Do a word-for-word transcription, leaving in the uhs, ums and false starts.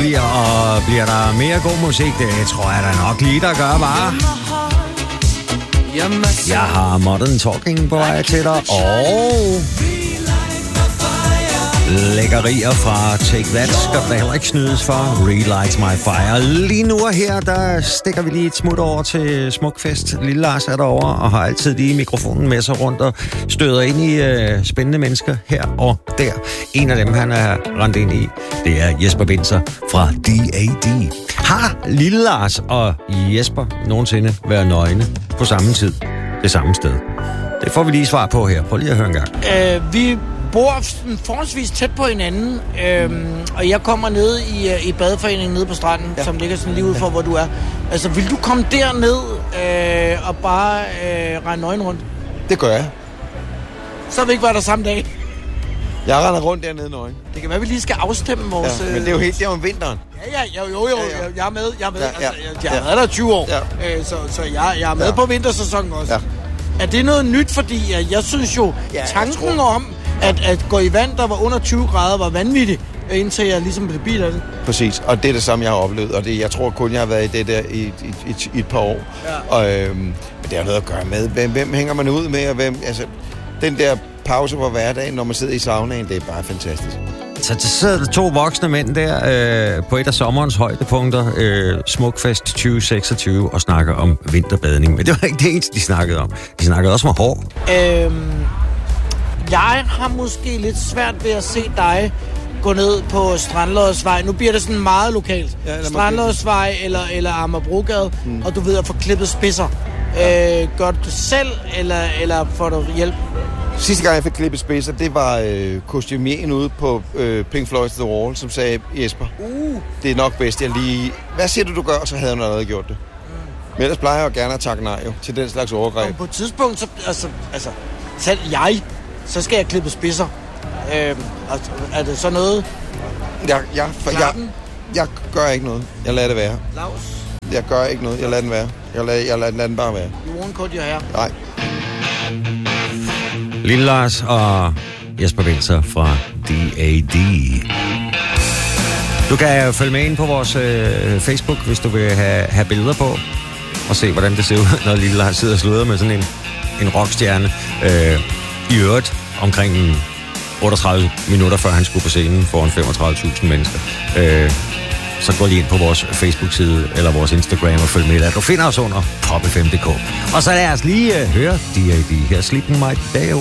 bliver, og bliver der mere god musik? Det tror jeg da nok lige, der gør, bare. Jeg har Modern Talking på vej til dig, og lækkerier fra Take That skal der heller ikke snydes for. Relight My Fire. Lige nu og her, der stikker vi lige et smut over til Smukfest. Lille Lars er derovre og har altid lige mikrofonen med sig rundt og støder ind i øh, spændende mennesker her og der. En af dem, han er rendt ind i, det er Jesper Binzer fra D A D. Har Lille Lars og Jesper nogensinde været nøgne på samme tid, det samme sted? Det får vi lige svar på her. Prøv lige at høre en gang. Øh, vi bor forholdsvis tæt på hinanden, øhm, og jeg kommer ned i, i badeforeningen nede på stranden, ja. Som ligger sådan lige ude for, hvor du er. Altså, vil du komme derned øh, og bare øh, rende nøgen rundt? Det gør jeg. Så vil vi ikke være der samme dag. Jeg render rundt dernede nøgen. Det kan være, vi lige skal afstemme vores... Ja, men det er jo helt det er om vinteren. Ja, ja, jo, jo, jo, ja, ja. Jeg er med, jeg er med. Ja, ja. Altså, jeg, jeg har været der tyve år, ja. øh, så, så jeg, jeg er med ja. På vintersæsonen også. Ja. Er det noget nyt, fordi jeg synes jo, ja, tanken tror... om... At, at gå i vand, der var under tyve grader, var vanvittigt, indtil jeg ligesom blev bil af det. Præcis, og det er det samme, jeg har oplevet. Og det, jeg tror kun, jeg har været i det der i, i, i, i et par år. Ja. Og øhm, det har noget at gøre med, hvem, hvem hænger man ud med, og hvem... Altså, den der pause på hverdagen, når man sidder i saunaen, det er bare fantastisk. Så der sidder to voksne mænd der øh, på et af sommerens højdepunkter, øh, Smukfest tyve seksogtyve, og snakker om vinterbadning. Men det var ikke det eneste, de snakkede om. De snakkede også om hår. Øhm... Jeg har måske lidt svært ved at se dig gå ned på Strandlødsvej. Nu bliver det sådan meget lokalt. Ja, Strandlødsvej eller, eller Amagerbrogade, mm. og du ved at få klippet spidser. Ja. Øh, gør du det selv, eller, eller får du hjælp? Sidste gang jeg fik klippet spidser, det var øh, kostumieren ude på øh, Pink Floyd's The Wall, som sagde, Jesper, uh. det er nok bedst, jeg lige... Hvad siger du, du gør? Så havde hun allerede gjort det. Mm. Men ellers plejer jeg jo gerne at takke nej jo, til den slags overgreb. Og på et tidspunkt, så, altså, altså, selv jeg... så skal jeg klippe spidser. Øh, altså, er det så noget? Jeg, jeg, jeg, jeg gør ikke noget. Jeg lader det være. Laus? Jeg gør ikke noget. Jeg lader den være. Jeg lader, jeg lader, lader den bare være. You won't cut your hair? Nej. Lille Lars og Jesper Binzer fra D A D. Du kan følge med ind på vores øh, Facebook, hvis du vil have, have billeder på, og se, hvordan det ser ud, når Lille Lars sidder og sluder med sådan en, en rockstjerne. Øh, I øvrigt omkring otteogtredive minutter, før han skulle på scenen foran femogtredive tusind mennesker. Øh, så gå lige ind på vores Facebook-side eller vores Instagram og følg med der. Du finder os under pop f m punktum d k. Og så lad os lige uh, høre D A D her. Sleeping My Day Away.